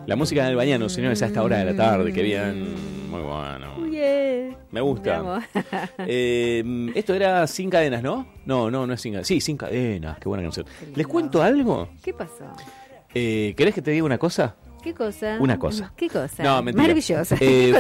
La música del Bañano, señores, a esta hora de la tarde, que bien, muy bueno. Me gusta. Esto era Sin Cadenas, ¿no? No es Sin Cadenas. Sí, Sin Cadenas, qué buena canción. ¿Les cuento algo? ¿Qué pasó? ¿Querés que te diga una cosa? ¿Qué cosa? Una cosa. ¿Qué cosa? No, mentira. Maravillosa. Fui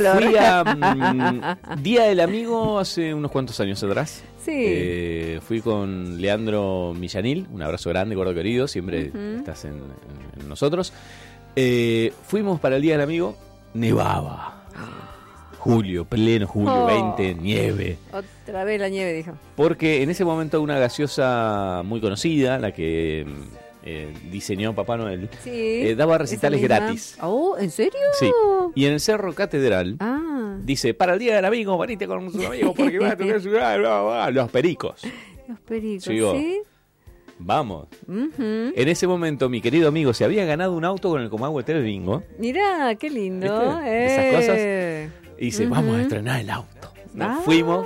a Día del Amigo hace unos cuantos años atrás. Sí. Fui con Leandro Millanil, un abrazo grande, gordo querido, siempre estás en nosotros. Fuimos para el Día del Amigo, nevaba. Julio, pleno julio, 20, nieve. Otra vez la nieve, dijo. Porque en ese momento una gaseosa muy conocida, la que diseñó Papá Noel, Sí, daba recitales gratis. Oh, ¿en serio? Sí. Y en el Cerro Catedral dice, para el Día del Amigo, venite con sus amigos porque van a tocar los pericos. Los pericos, Digo, ¿sí? Vamos. En ese momento mi querido amigo se había ganado un auto con el Comahue TV Bingo. Mirá, qué lindo. ¿Viste? Esas cosas. Y dice, vamos a estrenar el auto. Nos fuimos,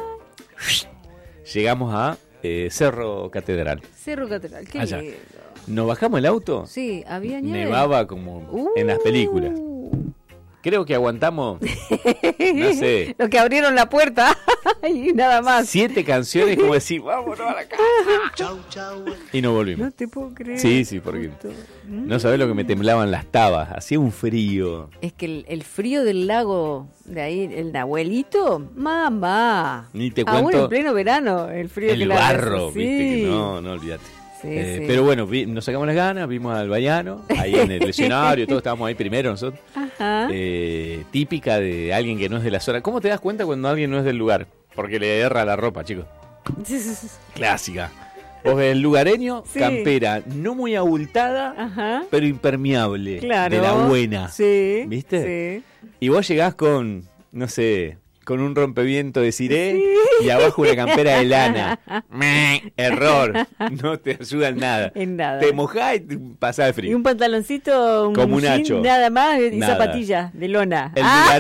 llegamos a Cerro Catedral. Cerro Catedral, qué Allá. lindo. Nos bajamos el auto. Sí, había nieve. Nevaba como en las películas. Creo que aguantamos, no sé, Los que abrieron la puerta y nada más. 7 canciones como decir, vámonos a la casa. Y no volvimos. No te puedo creer. Sí, porque no sabés lo que me temblaban las tabas. Hacía un frío. Es que el frío del lago de ahí, el Nahuelito, mamá. Ni te Aún cuento en pleno verano, el frío que el la barro, hace. viste, Sí. que no olvídate. Sí. Pero bueno, nos sacamos las ganas, vimos al Bañano, ahí en el escenario, todos estábamos ahí primero nosotros. Ajá. Típica de alguien que no es de la zona. ¿Cómo te das cuenta cuando alguien no es del lugar? Porque le erra la ropa, chicos. Clásica. Vos ves el lugareño, Sí. campera no muy abultada, Ajá. pero impermeable, Claro. de la buena. Sí. ¿Viste? Sí. Y vos llegás con, no sé, con un rompeviento de ciré y abajo una campera de lana. Error. No te ayuda en nada. En nada. Te mojás y te pasás de Y frío. un pantaloncito, Como un jean, hacho. nada más, y Nada. zapatillas de lona.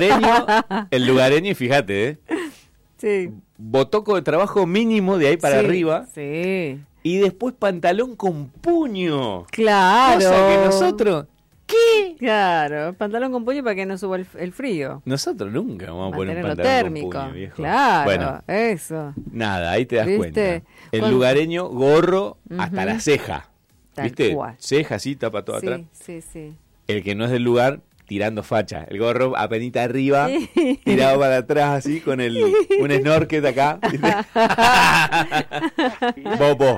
El lugareño, fíjate, Sí. botoco de trabajo mínimo de ahí para Sí, arriba Sí. y después pantalón con puño. Claro. Cosa que nosotros, ¿qué? Claro, pantalón con puño para que no suba el frío. Nosotros nunca vamos a poner un Mantenerlo pantalón térmico. con puño, viejo. Claro, Bueno, eso. nada, ahí te das ¿Viste? cuenta. El Cuando- lugareño, gorro hasta la ceja. Tal ¿Viste? cual. Ceja así, tapa todo atrás. Sí. El que no es del lugar, tirando facha. El gorro apenita arriba, tirado para atrás así, con un snorkel de acá. ¿Viste? Bobo.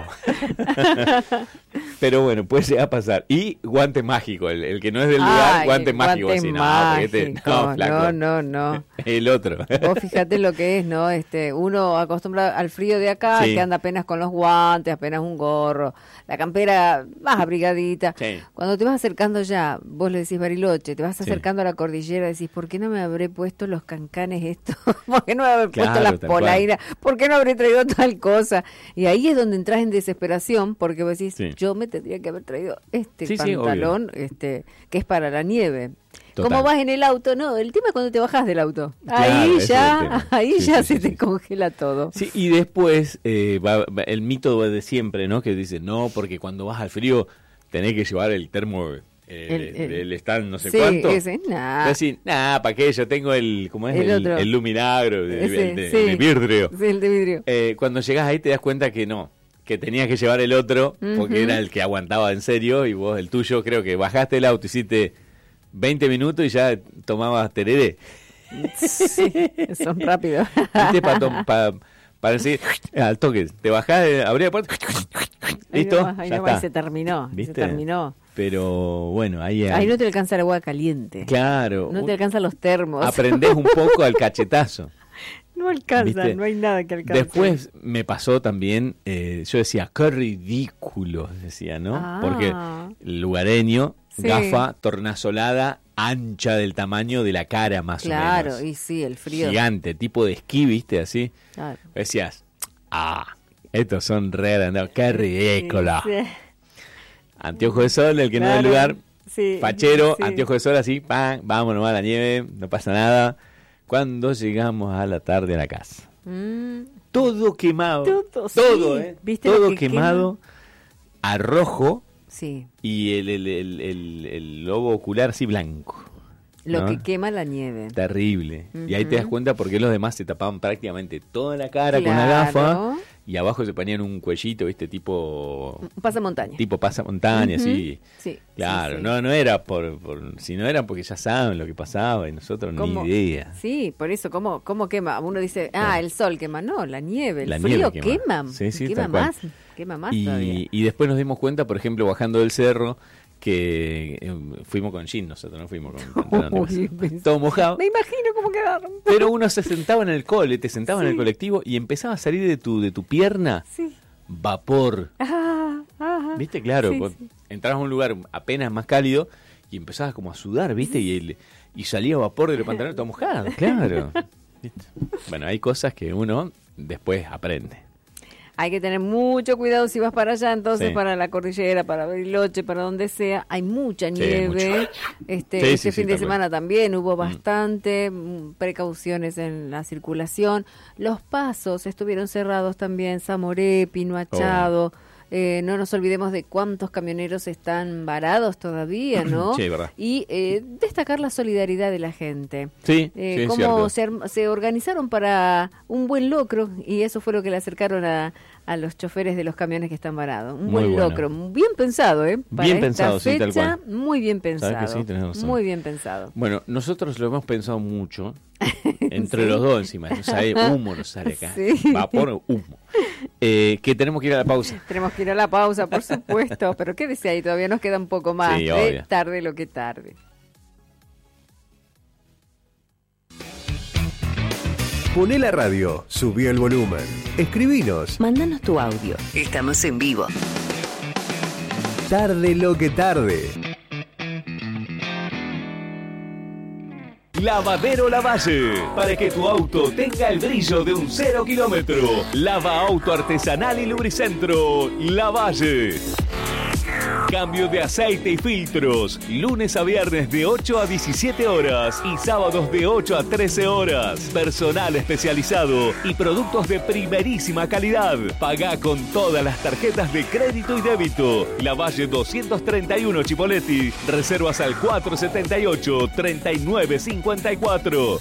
Pero bueno, puede llegar a pasar. Y guante mágico. El que no es del lugar, Ay, guante mágico. guante Así, mágico. no, flaco. No. El otro. Vos fíjate lo que es, ¿no? Uno acostumbra al frío de acá, Sí. que anda apenas con los guantes, apenas un gorro, la campera más abrigadita. Sí. Cuando te vas acercando ya, vos le decís Bariloche, te vas Sí. acercando a la cordillera, decís, ¿por qué no me habré puesto los cancanes estos? ¿Por qué no me habré puesto Claro, las tal polainas? ¿Por qué no habré traído tal cosa? Y ahí es donde entras en desesperación, porque vos decís, Sí. yo me tendría que haber traído este Sí, sí, pantalón, que es para la nieve. Total. ¿Cómo vas en el auto? No, el tema es cuando te bajás del auto. Claro, Ahí ese es el ya, tema. ahí Sí, ya sí, se sí, te sí. congela todo. Sí, y después va el mito de siempre, ¿no? Que dice, no, porque cuando vas al frío tenés que llevar el termo, el stand no sé sí, cuánto. ese, nah. Decís, ¿para qué? Yo tengo ¿cómo es? El otro. El luminagro, Ese, el de sí. vidrio. Sí, el de vidrio. Cuando llegás ahí te das cuenta que no, que tenías que llevar el otro, porque era el que aguantaba en serio, y vos el tuyo, creo que bajaste el auto, hiciste 20 minutos y ya tomabas tereré. Sí, son rápidos. ¿Viste? Para decir, al toque, te bajás, abrí la puerta, listo, Ahí ya nomás, está. se terminó. ¿Viste? Se terminó. Pero bueno, ahí Ahí no te alcanza el agua caliente. claro, No te alcanzan los termos. aprendés un poco al cachetazo. No alcanza, ¿Viste? no hay nada que alcance. Después me pasó también, yo decía, qué ridículo, decía, ¿no? Ah. Porque el lugareño, Sí. gafa tornasolada, ancha del tamaño de la cara más o menos. Claro, y sí, el frío. Gigante, tipo de esquí, ¿viste? Así. Claro. Decías, estos son re agrandados, qué ridículo. Sí, Anteojo de sol, el que no es del claro, lugar, sí, fachero, sí. anteojo de sol así, ¡pam! Vámonos a la nieve, no pasa nada. Cuando llegamos a la tarde a la casa, todo quemado, Todo, todo, sí. ¿Viste todo lo que quemado, a rojo Sí. y el lobo ocular así blanco. Lo ¿no? que quema la nieve. Terrible. Y ahí te das cuenta por qué los demás se tapaban prácticamente toda la cara con la Claro. gafa y abajo se ponían un cuellito, ¿viste? Tipo Un pasamontaña. pasamontaña, así. Sí. Claro, sí. no era por si no era porque ya saben lo que pasaba y nosotros ¿Cómo? ni idea. Sí, por eso, ¿cómo quema? Uno dice, el sol quema. No, la nieve, el La frío nieve quema. Sí, Quema tal cual. más. Quema más todavía. Y después nos dimos cuenta, por ejemplo, bajando del cerro, que fuimos con jean, nosotros no fuimos con pantalones. Todo mojado. Me imagino cómo quedaron. Pero uno se sentaba en el cole, te sentaba en el colectivo y empezaba a salir de tu pierna Sí. vapor. Ajá. ¿Viste? Claro, Sí, vos sí. entrabas a un lugar apenas más cálido y empezabas como a sudar, ¿viste? Y salía vapor de los pantalones todo mojado, claro. ¿Viste? Bueno, hay cosas que uno después aprende. Hay que tener mucho cuidado si vas para allá, entonces Sí. para la cordillera, para Bariloche, para donde sea, hay mucha nieve. mucho. Este Sí, fin de tal semana también hubo bastante precauciones en la circulación. Los pasos estuvieron cerrados también, Zamoré, Pino Achado. No nos olvidemos de cuántos camioneros están varados todavía, ¿no? Sí, es verdad. Y destacar la solidaridad de la gente. Sí, sí, es Cómo cierto. se organizaron para un buen locro, y eso fue lo que le acercaron a los choferes de los camiones que están varados. Un Muy buen bueno. locro, bien pensado, ¿eh? Para Bien esta pensado, sí, tal fecha, cual. muy bien pensado. ¿Sabes que sí? Tenés razón. Muy bien pensado. Bueno, nosotros lo hemos pensado mucho, entre los dos encima, nos sale humo, nos sale acá, Sí. vapor, humo. Que tenemos que ir a la pausa. Tenemos que ir a la pausa, por supuesto, pero quédese ahí, todavía nos queda un poco más. Sí, obvio. Tarde lo que tarde. Poné la radio, subí el volumen, escribinos. Mándanos tu audio. Estamos en vivo. Tarde lo que tarde. Lavadero Lavalle, para que tu auto tenga el brillo de un 0 kilómetro. Lava auto artesanal y lubricentro, Lavalle. Cambio de aceite y filtros, lunes a viernes de 8 a 17 horas y sábados de 8 a 13 horas. Personal especializado y productos de primerísima calidad. Pagá con todas las tarjetas de crédito y débito. Lavalle 231 Chipoleti. Reservas al 478-3954.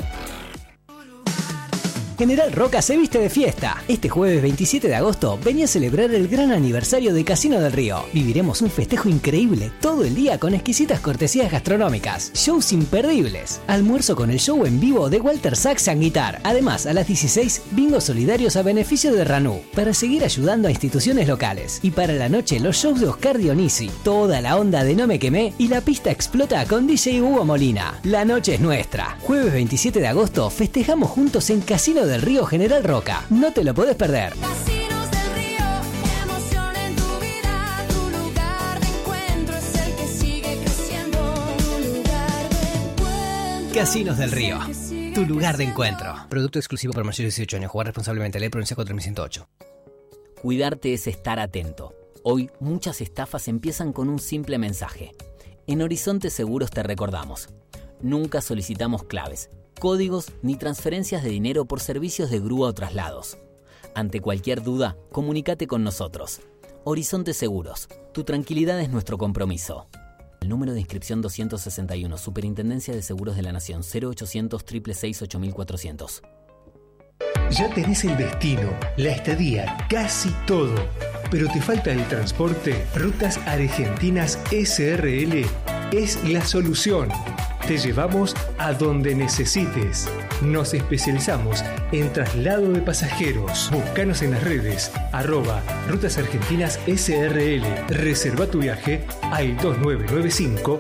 General Roca se viste de fiesta. Este jueves 27 de agosto venía a celebrar el gran aniversario de Casino del Río. Viviremos un festejo increíble todo el día con exquisitas cortesías gastronómicas, shows imperdibles, almuerzo con el show en vivo de Walter Sax and Guitar. Además, a las 16, bingos solidarios a beneficio de Ranú, para seguir ayudando a instituciones locales. Y para la noche, los shows de Oscar Dionisi, toda la onda de No Me Quemé y la pista explota con DJ Hugo Molina. La noche es nuestra. Jueves 27 de agosto festejamos juntos en Casino del Río General Roca. No te lo podés perder. Casinos del Río, emoción en tu vida, tu lugar de encuentro es el que sigue creciendo, tu lugar de encuentro. Casinos del Río, Es el que sigue tu lugar de creciendo. encuentro. Producto exclusivo para mayores de 18 años. Jugar responsablemente. Ley Provincia 4108. Cuidarte es estar atento. Hoy muchas estafas empiezan con un simple mensaje. En Horizonte Seguros te recordamos. Nunca solicitamos claves, códigos ni transferencias de dinero por servicios de grúa o traslados. Ante cualquier duda, comunícate con nosotros. Horizonte Seguros, tu tranquilidad es nuestro compromiso. El número de inscripción 261, Superintendencia de Seguros de la Nación, 0800 666 8400. Ya tenés el destino, la estadía, casi todo. Pero te falta el transporte. Rutas Argentinas SRL es la solución. Te llevamos a donde necesites. Nos especializamos en traslado de pasajeros. Búscanos en las redes @Rutas Argentinas SRL. Reserva tu viaje al 2995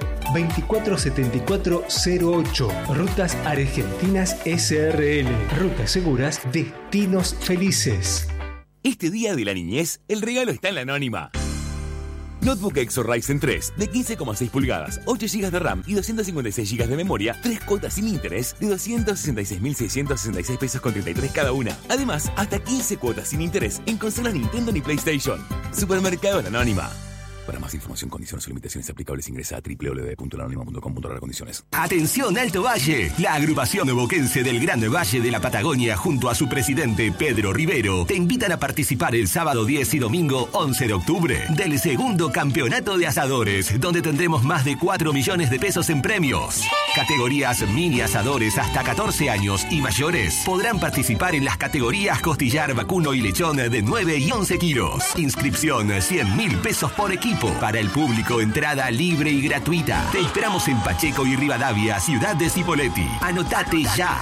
247408. Rutas Argentinas SRL. Rutas seguras, destinos felices. Este día de la niñez, el regalo está en la Anónima. Notebook Exo Ryzen 3 de 15,6 pulgadas, 8 GB de RAM y 256 GB de memoria, 3 cuotas sin interés de 266.666 pesos con 33 cada una. Además, hasta 15 cuotas sin interés en consolas Nintendo ni PlayStation. Supermercado La Anónima. Para más información, condiciones o limitaciones aplicables, ingresa a www.lanonima.com.ar/condiciones. Atención Alto Valle, la agrupación boquense del Gran Valle de la Patagonia junto a su presidente Pedro Rivero te invitan a participar el sábado 10 y domingo 11 de octubre del segundo campeonato de asadores, donde tendremos más de 4 millones de pesos en premios. Categorías mini asadores hasta 14 años y mayores podrán participar en las categorías costillar, vacuno y lechón de 9 y 11 kilos. Inscripción 100.000 pesos por equipo. Para el público, entrada libre y gratuita. Te esperamos en Pacheco y Rivadavia, ciudad de Cipolletti. Anotate ya.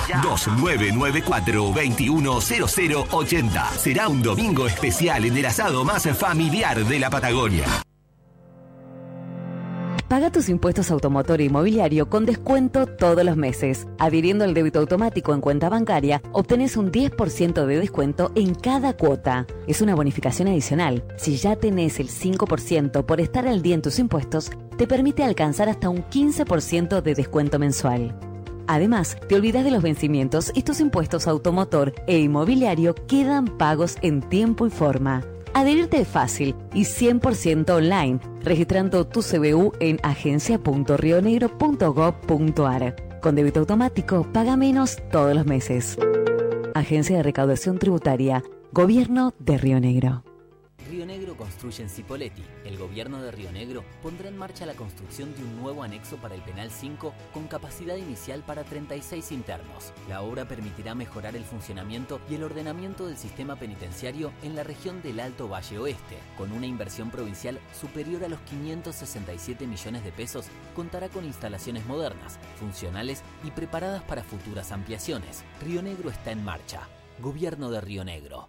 2994-210080. Será un domingo especial en el asado más familiar de la Patagonia. Paga tus impuestos automotor e inmobiliario con descuento todos los meses. Adhiriendo al débito automático en cuenta bancaria, obtenés un 10% de descuento en cada cuota. Es una bonificación adicional. Si ya tenés el 5% por estar al día en tus impuestos, te permite alcanzar hasta un 15% de descuento mensual. Además, te olvidas de los vencimientos y tus impuestos automotor e inmobiliario quedan pagos en tiempo y forma. Adherirte es fácil y 100% online, registrando tu CBU en agencia.rionegro.gov.ar. Con débito automático, paga menos todos los meses. Agencia de Recaudación Tributaria, Gobierno de Río Negro. Río Negro construye en Cipolletti. El gobierno de Río Negro pondrá en marcha la construcción de un nuevo anexo para el Penal 5 con capacidad inicial para 36 internos. La obra permitirá mejorar el funcionamiento y el ordenamiento del sistema penitenciario en la región del Alto Valle Oeste. Con una inversión provincial superior a los 567 millones de pesos, contará con instalaciones modernas, funcionales y preparadas para futuras ampliaciones. Río Negro está en marcha. Gobierno de Río Negro.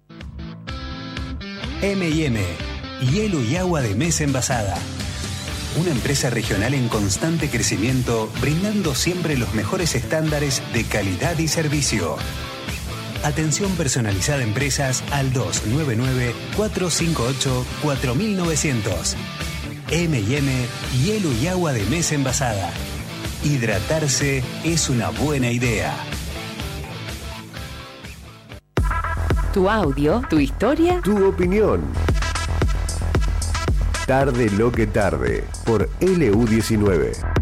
M&M, hielo y agua de mesa envasada. Una empresa regional en constante crecimiento, brindando siempre los mejores estándares de calidad y servicio. Atención personalizada a empresas al 299-458-4900. M&M, hielo y agua de mesa envasada. Hidratarse es una buena idea. Tu audio, tu historia, tu opinión. Tarde lo que tarde, por LU19.